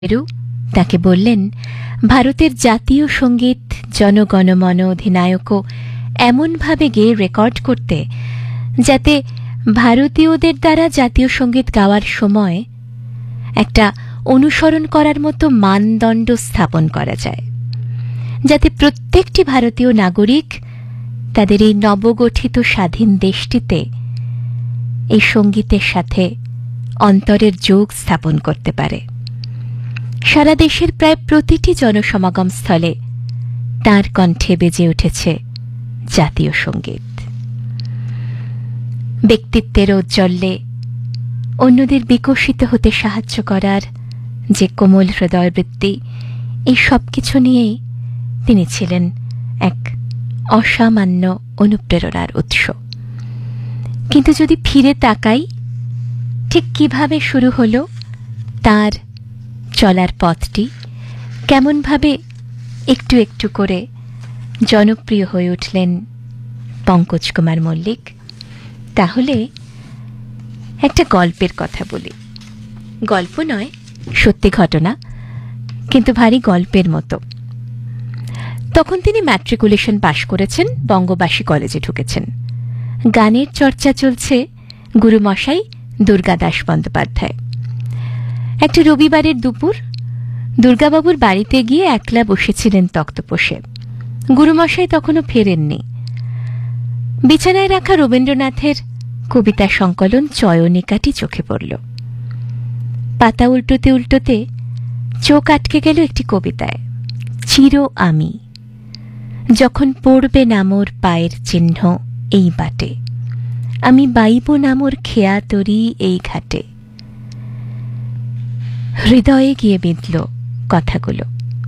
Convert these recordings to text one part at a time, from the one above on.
নেহরু তাকে বললেন ভারতের জাতীয় সঙ্গীত জনগণমন অধিনায়কও এমনভাবে গেয়ে রেকর্ড করতে যাতে ভারতীয়দের দ্বারা জাতীয় সঙ্গীত গাওয়ার সময় একটা অনুসরণ করার মতো মানদণ্ড স্থাপন করা যায়, যাতে প্রত্যেকটি ভারতীয় নাগরিক তাদের এই নবগঠিত স্বাধীন দেশটিতে এই সঙ্গীতের সাথে অন্তরের যোগ স্থাপন করতে পারে। সারা দেশের প্রায় প্রতিটি জনসমাগম স্থলে তাঁর কণ্ঠে বেজে উঠেছে জাতীয় সঙ্গীত। ব্যক্তিত্বের ঔজ্জ্বল্যে অন্যদের বিকশিত হতে সাহায্য করার যে কোমল হৃদয়বৃত্তি, এই সব কিছু নিয়েই তিনি ছিলেন এক অসামান্য অনুপ্রেরণার উৎস। কিন্তু যদি ফিরে তাকাই, ঠিক কিভাবে শুরু হলো তার চলার পথটি, কেমনভাবে একটু একটু করে জনপ্রিয় হয়ে উঠলেন পঙ্কজ কুমার মল্লিক, তাহলে একটা গল্পের কথা বলি। গল্প নয়, সত্যি ঘটনা, কিন্তু ভারী গল্পের মতো। তখন তিনি ম্যাট্রিকুলেশন পাশ করেছেন, বঙ্গবাসী কলেজে ঢুকেছেন। গানের চর্চা চলছে গুরুমশাই দুর্গাদাস বন্দ্যোপাধ্যায়। একটা রবিবারের দুপুর দুর্গাবাবুর বাড়িতে গিয়ে একলা বসেছিলেন তক্তপোষে। গুরুমশাই তখনও ফেরেননি। বিছানায় রাখা রবীন্দ্রনাথের কবিতা সংকলন চয়নিকাটি চোখে পড়ল। পাতা উল্টোতে উল্টোতে চোখ আটকে গেল একটি কবিতায়, চির আমি, যখন পড়বে নামোর পায়ের চিহ্ন এই বাটে, আমি বাইব নামোর খেয়া তরি এই ঘাটে। হৃদয়ে গিয়ে বিঁধল কথাগুলো।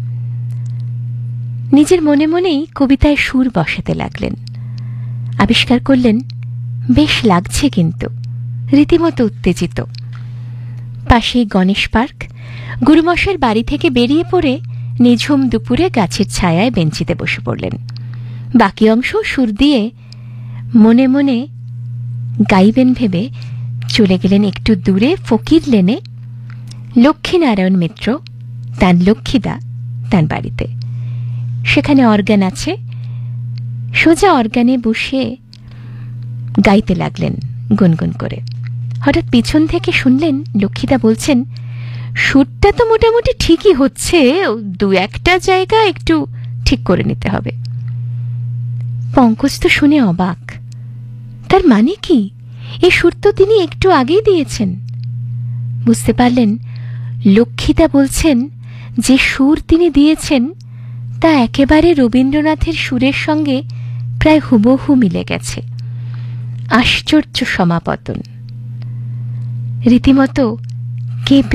নিজের মনে মনেই কবিতায় সুর বসাতে লাগলেন। আবিষ্কার করলেন বেশ লাগছে, কিন্তু রীতিমতো উত্তেজিত। পাশেই গণেশ পার্ক। গুরুমশাইয়ের বাড়ি থেকে বেরিয়ে পড়ে নিঝুম দুপুরে গাছের ছায়ায় বেঞ্চিতে বসে পড়লেন। বাকি অংশ সুর দিয়ে মনে মনে গাইবেন ভেবে চলে গেলেন একটু দূরে ফকির লেনে লক্ষ্মীনারায়ণ মিত্র, তার লক্ষ্মীদা, তার বাড়িতে। সেখানে অর্গান আছে। সোজা অর্গানে বসে গাইতে লাগলেন গুনগুন করে। হঠাৎ পিছন থেকে শুনলেন লক্ষ্মীদা বলছেন, সুরটা তো মোটামুটি ঠিকই হচ্ছে, দু একটা জায়গা একটু ঠিক করে নিতে হবে। পঙ্কজ তো শুনে অবাক। তার মানে কি? এই সুর তো তিনি একটু আগেই দিয়েছেন। বুঝতে পারলেন লক্ষ্মীদা বলছেন যে সুর তিনি দিয়েছেন তা একেবারে রবীন্দ্রনাথের সুরের সঙ্গে প্রায় হুবহু মিলে গেছে। আশ্চর্য সমাপতন। রীতিমতো কেঁপে